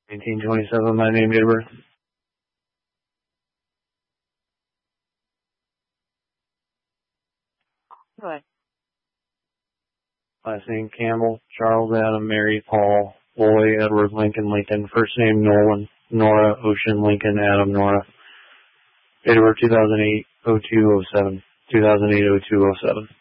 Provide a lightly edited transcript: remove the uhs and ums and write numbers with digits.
1927, my name, date of birth. Go ahead. Last name Campbell, Charles Adam, Mary Paul, Boy Edward Lincoln Lincoln. First name Nolan, Nora Ocean Lincoln Adam Nora. Date of birth 2008 0207. 2008 0207.